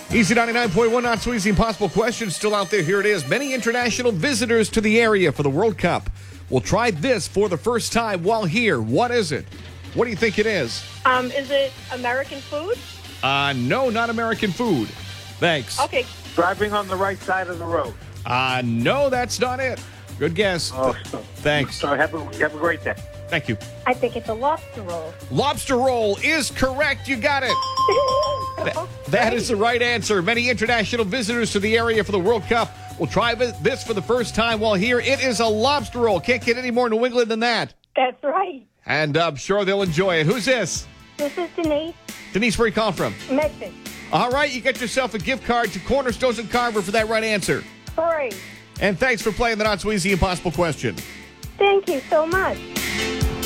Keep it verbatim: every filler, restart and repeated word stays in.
Easy ninety-nine point one, not so easy. Impossible question still out there. Here it is. Many international visitors to the area for the World Cup will try this for the first time while here. What is it? What do you think it is? Um, is it American food? Uh, no, not American food. Thanks. Okay. Driving on the right side of the road. Uh, no, that's not it. Good guess. Oh, so, Thanks. So have a, have a great day. Thank you. I think it's a lobster roll. Lobster roll is correct. You got it. That, that is the right answer. Many international visitors to the area for the World Cup will try this for the first time while here. It is a lobster roll. Can't get any more New England than that. That's right. And I'm sure they'll enjoy it. Who's this? This is Denise. Denise, where you calling from? Memphis. All right, you got yourself a gift card to Cornerstones and Carver for that right answer. Hooray. And thanks for playing the Not So Easy Impossible question. Thank you so much.